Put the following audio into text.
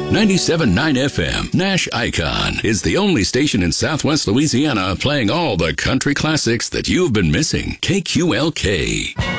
97.9 FM, Nash Icon, is the only station in Southwest Louisiana playing all the country classics that you've been missing. KQLK.